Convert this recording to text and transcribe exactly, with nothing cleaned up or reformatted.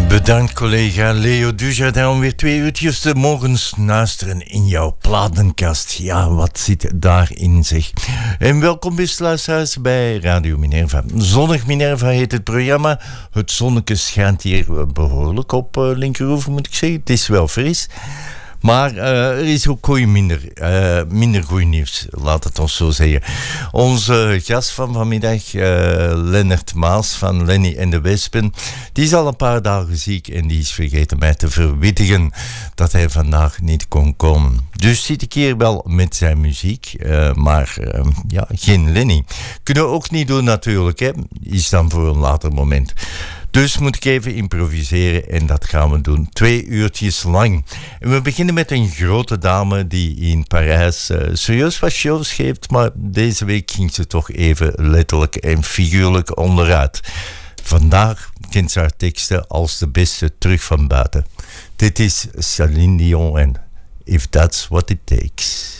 Bedankt collega Leo Dujardin om weer twee uurtjes te mogen snuisteren in jouw platenkast. Ja, wat zit daarin zeg. En welkom beste luisteraars bij Radio Minerva. Zonnig Minerva heet het programma. Het zonnetje schijnt hier behoorlijk op uh, linkeroever moet ik zeggen. Het is wel fris. Maar uh, er is ook goeie minder, uh, minder goed nieuws, laat het ons zo zeggen. Onze gast van vanmiddag, uh, Lennart Maas van Lenny en de Wespen, die is al een paar dagen ziek en die is vergeten mij te verwittigen dat hij vandaag niet kon komen. Dus zit ik hier wel met zijn muziek, uh, maar uh, ja, geen Lenny. Kunnen we ook niet doen natuurlijk, hè? Is dan voor een later moment. Dus moet ik even improviseren en dat gaan we doen. Twee uurtjes lang. En we beginnen met een grote dame die in Parijs uh, serieus wat shows geeft, maar deze week ging ze toch even letterlijk en figuurlijk onderuit. Vandaag kent ze haar teksten als de beste terug van buiten. Dit is Céline Dion en If That's What It Takes.